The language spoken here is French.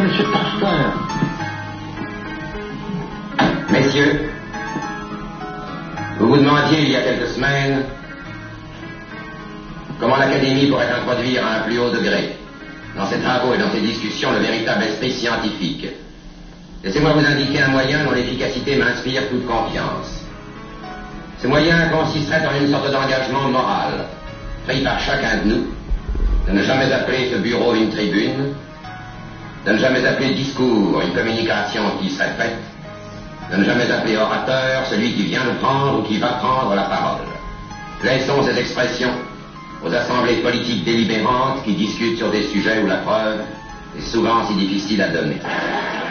monsieur Pasteur. Messieurs, vous vous demandiez il y a quelques semaines comment l'Académie pourrait introduire à un plus haut degré, dans ses travaux et dans ses discussions, le véritable esprit scientifique. Laissez-moi vous indiquer un moyen dont l'efficacité m'inspire toute confiance. Ce moyen consisterait en une sorte d'engagement moral, pris par chacun de nous, de ne jamais appeler ce bureau une tribune, de ne jamais appeler discours une communication qui serait faite, de ne jamais appeler orateur celui qui vient de prendre ou qui va prendre la parole. Laissons ces expressions aux assemblées politiques délibérantes qui discutent sur des sujets où la preuve est souvent si difficile à donner.